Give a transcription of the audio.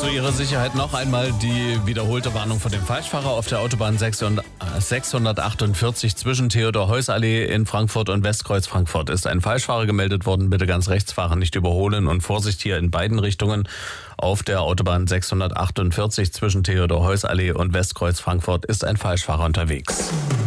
Zu Ihrer Sicherheit noch einmal die wiederholte Warnung vor dem Falschfahrer auf der Autobahn 648 zwischen Theodor-Heuss-Allee in Frankfurt und Westkreuz Frankfurt ist ein Falschfahrer gemeldet worden. Bitte ganz rechts fahren, nicht überholen und Vorsicht hier in beiden Richtungen. Auf der Autobahn 648 zwischen Theodor-Heuss-Allee und Westkreuz Frankfurt ist ein Falschfahrer unterwegs.